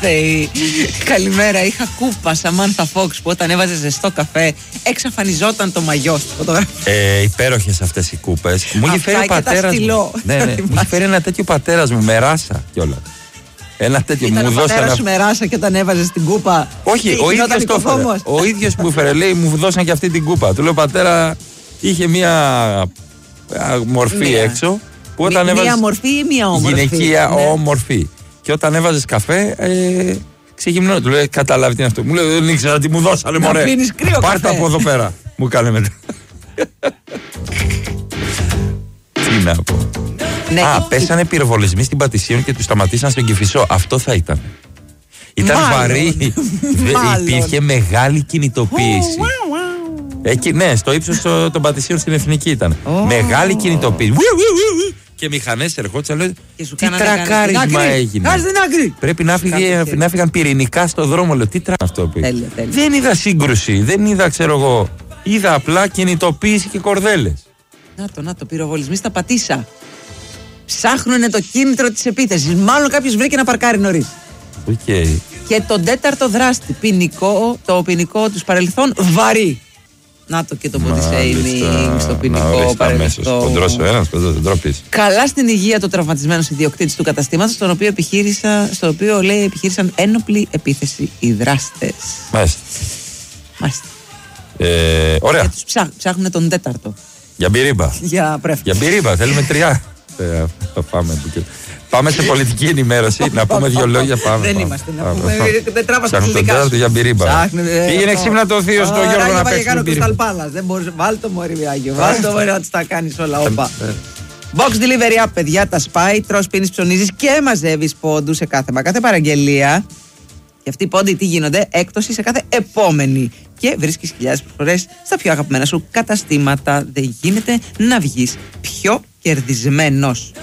Καλημέρα, είχα κούπα Σαμάνθα Φόξ που όταν έβαζε ζεστό καφέ εξαφανιζόταν το μαγιό στη φωτογραφία. Υπέροχες αυτές οι κούπες. Μου είχε φέρει ο πατέρας μου. Ναι, μου είχε φέρει ένα τέτοιο πατέρας μου με ράσα κιόλας. Ένα τέτοιο ήταν μου δώσανε. Πατέρας σου με ράσα και όταν έβαζε την κούπα. Όχι, ο ίδιος το έφερε. Ο ίδιος που έφερε, λέει, μου δώσαν και αυτή την κούπα. Του λέω, πατέρα, είχε μία μορφή έξω. Που όταν μία μορφή ή μία όμορφη? Γυναικεία όμορφη. Και όταν έβαζες καφέ, ξεγυμνώ. Του λέει, καταλάβει τι είναι αυτό. Μου λέει, δεν ήξερα τι μου δώσανε, μωρέ. Πάρτε από εδώ πέρα. Μου κάνε μετά. Τι να πω. Ναι, πέσανε πυροβολισμοί στην Πατησίων και τους σταματήσαν στον Κηφισό. Αυτό θα ήταν. Ήταν βαρύ. Υπήρχε μεγάλη κινητοποίηση. Ναι, στο ύψος των Πατησίων στην Εθνική ήταν. Μεγάλη κινητοποίηση. Και μηχανές ερχόντουσαν, λέω, τι τρακάρισμα έγινε. Πρέπει να φύγαν πυρηνικά στο δρόμο, λέω, τι τρακάρισμα αυτό. Δεν είδα σύγκρουση, δεν είδα, ξέρω εγώ. Είδα απλά κινητοποίηση και κορδέλες. Να το πυροβολισμοί στα Πατήσια. Ψάχνουνε το κίνητρο της επίθεσης. Μάλλον κάποιος βρήκε να παρκάρει νωρίς. Και τον τέταρτο δράστη, το ποινικό τους παρελθόν, βαρύ. Να το και το body shaming στο ποινικό παρελθόν. Κοντρός ο ένας, δεν τρόπεις. Καλά στην υγεία του τραυματισμένου ιδιοκτήτης του καταστήματος, στο οποίο λέει επιχείρησαν ένοπλη επίθεση οι δράστες. Μάλιστα. Ωραία. Και τους ψάχνουν τον τέταρτο. Για μπυρίμπα. Για μπυρίμπα, θέλουμε 3. Πάμε σε πολιτική ενημέρωση, να πούμε 2 λόγια. Δεν είμαστε, να πούμε. Δεν τράβασε τον τέταρτο για μπυρίμπα. Πήγαινε ξύπνα το θείο στο Γιώργο να παίξει την μπυρίμπα. Δεν μπορείς, βάλ' το μωρί Άγιο, βάλ' το μωρί να τους τα κάνεις όλα, όπα. Box Delivery App, παιδιά, τα σπάει, τρως, πίνεις, ψωνίζεις και μαζεύεις πόντους σε κάθε παραγγελία. Και αυτοί οι πόντοι τι γίνονται? Έκπτωση σε κάθε επόμενη. Και βρίσκεις χιλιάδες προσφορές στα πιο αγαπημένα σου καταστήματα. Δεν γίνεται να βγεις πιο κερδισμένος.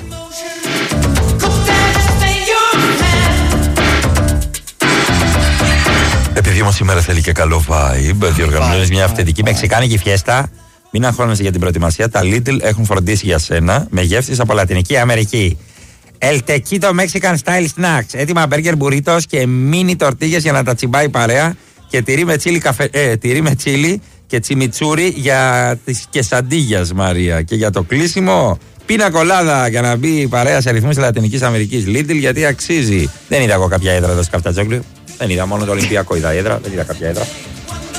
Επειδή όμως σήμερα θέλει και καλό vibe, διοργανώνεις μια αυθεντική μεξικάνικη φιέστα. Μην αγχώνεσαι για την προετοιμασία. Τα Lidl έχουν φροντίσει για σένα με γεύσεις από Λατινική Αμερική. El Tequito Mexican Style Snacks. Έτοιμα μπέργκερ μπουρίτος και μίνι τορτίγες για να τα τσιμπάει παρέα. Και τυρί με τσίλι και τσιμιτσούρι για τις κεσαντίγιας, Μαρία. Και για το κλείσιμο, πίνα κολάδα για να μπει παρέα σε ρυθμούς Λατινικής Αμερικής. Lidl, γιατί αξίζει. Δεν είδα εγώ κάποια έδρα εδώ στο Καφτατζόγλιο. Δεν είδα, μόνο το Ολυμπιακό είδα έδρα. Δεν είδα κάποια έδρα.